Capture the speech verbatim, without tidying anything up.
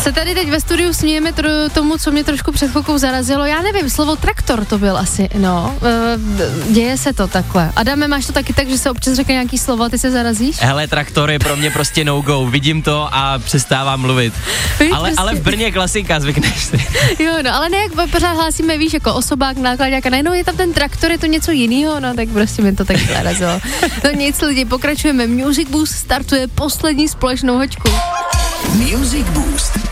Se tady teď ve studiu smějeme tr- tomu, co mě trošku před chvilkou zarazilo. Já nevím, slovo traktor to byl asi, no. E, děje se to takhle. Adame, máš to taky tak, že se občas řekne nějaký slovo a ty se zarazíš? Hele, traktor je pro mě prostě no-go. Vidím to a přestávám mluvit. Víš, ale, prostě... ale v Brně klasika, zvykneš si. Jo, no, ale ne, jak pořád hlásíme, víš, jako osobák, nákladňák a najednou je tam ten traktor, je to něco jiného, no, tak prostě mi to tak zarazilo. No nic, lidi, pokračujeme. Music Boost startuje poslední společnou hoďku. Music Boost